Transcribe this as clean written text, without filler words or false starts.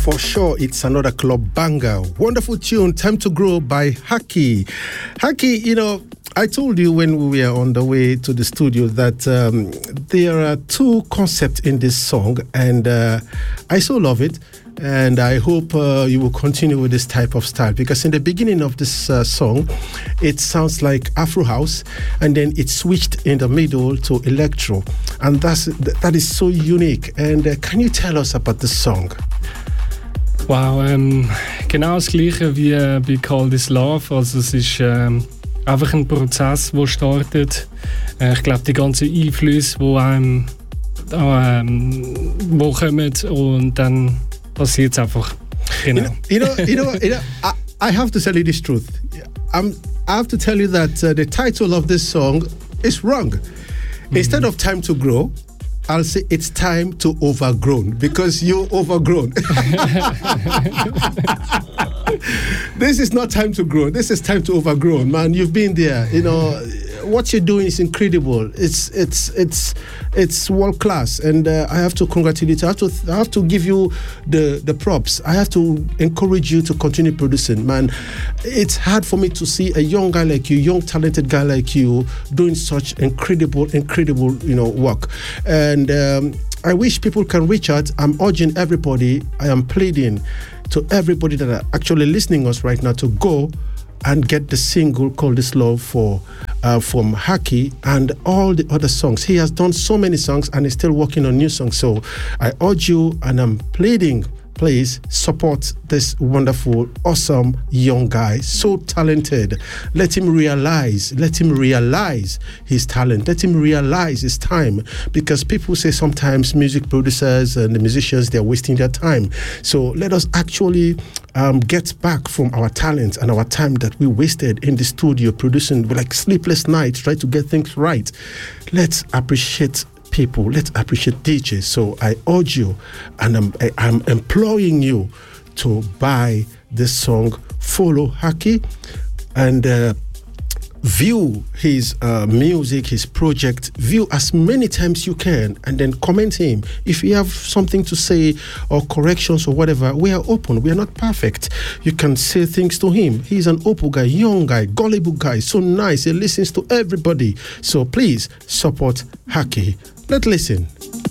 For sure, it's another club banger. Wonderful tune, Time to Grow by Haki. Haki, you know, I told you when we were on the way to the studio that there are two concepts in this song, and I so love it. And I hope you will continue with this type of style, because in the beginning of this song, it sounds like Afro house, and then it switched in the middle to electro, and that is so unique. And can you tell us about the song? Wow, genau das Gleiche wie bei Call This Love. Also es ist einfach ein Prozess, der startet. Ich glaube, die ganzen Einflüsse, die einem wo kommen, und dann passiert es einfach. Genau. You know, I have to tell you this truth. I have to tell you that the title of this song is wrong. Mm-hmm. Instead of Time to Grow, I'll say it's time to overgrown, because you're overgrown. This is not time to grow. This is time to overgrown, man. You've been there. You know, what you're doing is incredible. It's world class, and I have to congratulate you. I have to give you the props. I have to encourage you to continue producing, man. It's hard for me to see a young guy like you, young talented guy like you, doing such incredible, work. And I wish people can reach out. I'm urging everybody. I am pleading to everybody that are actually listening to us right now to go and get the single Call This Love from Haki and all the other songs. He has done so many songs and is still working on new songs. So I urge you, and I'm pleading, please support this wonderful, awesome young guy, so talented. Let him realize his talent. Let him realize his time, because people say sometimes music producers and the musicians, they're wasting their time. So let us actually get back from our talent and our time that we wasted in the studio producing like sleepless nights, try to get things right. Let's appreciate people. Let's appreciate DJs. So I urge you, and I'm imploring you to buy this song, follow Haki, and view his music, his project, view as many times you can, and then comment him. If you have something to say or corrections or whatever, we are open. We are not perfect. You can say things to him. He's an open guy, young guy, gullible guy, so nice. He listens to everybody. So please support Haki. Let's listen.